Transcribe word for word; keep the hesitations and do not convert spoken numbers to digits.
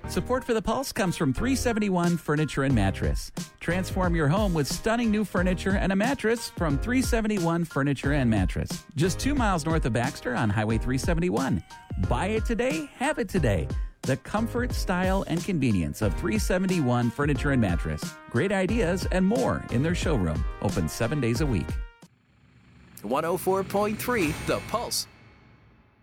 Support for the Pulse comes from three seventy-one Furniture and Mattress. Transform your home with stunning new furniture and a mattress from three seventy-one Furniture and Mattress. Just two miles north of Baxter on Highway three seventy-one. Buy it today, have it today. The comfort, style, and convenience of three seventy-one Furniture and Mattress. Great ideas and more in their showroom. Open seven days a week. one oh four point three The Pulse.